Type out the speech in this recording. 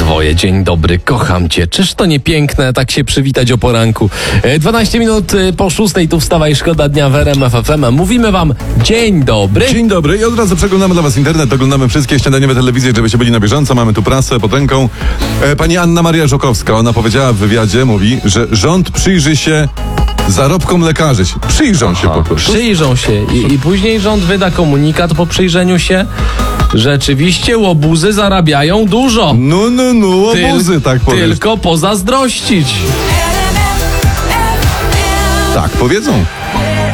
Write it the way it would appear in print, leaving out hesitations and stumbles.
twoje. Dzień dobry, kocham cię. Czyż to nie piękne, tak się przywitać o poranku? 12 minut po 6, tu wstawaj, szkoda dnia w RMF FM. Mówimy wam dzień dobry. Dzień dobry i od razu przeglądamy dla was internet, oglądamy wszystkie śniadaniowe telewizje, żebyście byli na bieżąco. Mamy tu prasę pod ręką. Pani Anna Maria Żukowska, ona powiedziała w wywiadzie, mówi, że rząd przyjrzy się zarobkom lekarzy. Przyjrzą się po prostu. Przyjrzą się i później rząd wyda komunikat po przyjrzeniu się. Rzeczywiście łobuzy zarabiają dużo. No, łobuzy, tak powiedzą. Tylko pozazdrościć. Tak powiedzą.